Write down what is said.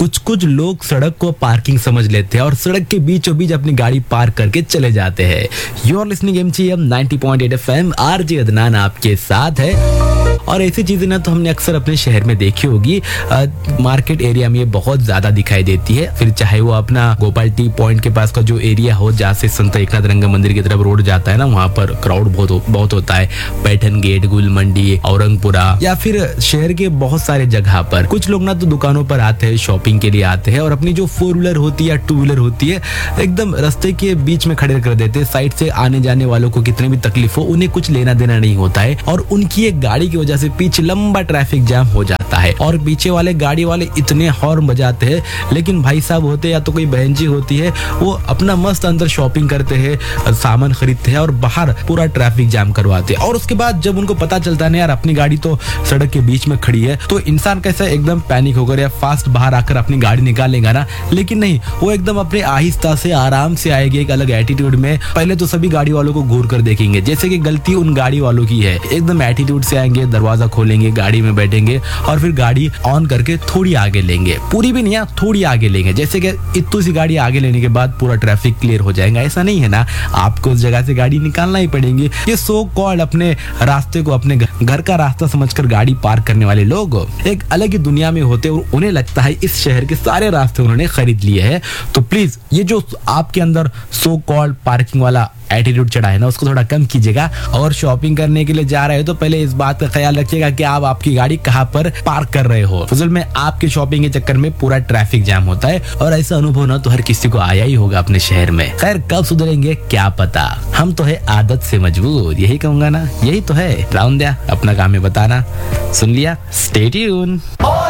कुछ कुछ लोग सड़क को पार्किंग समझ लेते हैं और सड़क के बीचों बीच अपनी गाड़ी पार्क करके चले जाते हैं। You are listening MGM 90.8 FM, RJ Adnan आपके साथ है। और ऐसी चीजें ना तो हमने अक्सर अपने शहर में देखी होगी, मार्केट एरिया में ये बहुत ज्यादा दिखाई देती है। फिर चाहे वो अपना गोपाल टी पॉइंट के पास का जो एरिया हो, जहाँ से संत एकनाथ रंगा मंदिर की तरफ रोड जाता है ना, वहाँ पर क्राउड बहुत होता है। पैठन गेट, गुल मंडी, औरंगपुरा या फिर शहर के बहुत सारे जगह पर कुछ लोग ना तो दुकानों पर आते हैं, शॉपिंग के लिए आते हैं और अपनी जो 4 व्हीलर होती है या 2 व्हीलर होती है एकदम रास्ते के बीच में खड़े कर देते हैं। साइड से आने जाने वालों को कितने भी तकलीफ हो, उन्हें कुछ लेना देना नहीं होता है और उनकी एक गाड़ी की वजह से पीछे लंबा ट्रैफिक जाम हो जाता है और पीछे वाले गाड़ी वाले इतने हॉर्न बजाते हैं। लेकिन भाई साहब होते या तो कोई बहन जी होती है, वो अपना मस्त अंदर शॉपिंग करते हैं, सामान खरीदते हैं और बाहर पूरा ट्रैफिक जाम करवाते हैं। और उसके बाद जब उनको पता चलता है यार अपनी गाड़ी तो सड़क के बीच में खड़ी है, तो इंसान कैसा एकदम पैनिक होकर या फास्ट बाहर आकर अपनी गाड़ी निकाल लेगा ना, लेकिन नहीं, वो एकदम अपने आहिस्ता से आराम से आएगी एक अलग एटीट्यूड में। पहले तो सभी गाड़ी वालों को घूर कर देखेंगे जैसे कि गलती उन गाड़ी वालों की है। एकदम एटीट्यूड से आएंगे, दरवाजा खोलेंगे, गाड़ी में बैठेंगे और फिर गाड़ी ऑन करके थोड़ी आगे लेंगे, पूरी भी नहीं है, थोड़ी आगे लेंगे, जैसे कि इतनी सी गाड़ी आगे लेने के बाद पूरा ट्रैफिक क्लियर हो जाएगा। ऐसा नहीं है ना, आपको उस जगह से गाड़ी निकालना ही पड़ेगी। ये सो कॉल्ड अपने रास्ते को अपने घर का रास्ता समझकर गाड़ी पार्क करने वाले लोग एक अलग ही दुनिया में होते हैं और उन्हें लगता है इस शहर के सारे रास्ते उन्होंने खरीद लिए हैं। तो प्लीज ये जो आपके अंदर सो कॉल्ड पार्किंग वाला एटीट्यूड चढ़ा है ना, उसको थोड़ा कम कीजिएगा। और शॉपिंग करने के लिए जा रहे हो तो पहले इस बात का ख्याल रखिएगा कि आप आपकी गाड़ी कहाँ पर पार्क कर रहे हो। फजल में आपके शॉपिंग के चक्कर में पूरा ट्रैफिक जाम होता है और ऐसा अनुभव ना तो हर किसी को आया ही होगा अपने शहर में। खैर कब सुधरेंगे क्या पता, हम तो है आदत से मजबूर, यही कहूंगा ना, यही तो है। राउंड दिया, अपना काम है बताना। सुन लिया, स्टे ट्यून।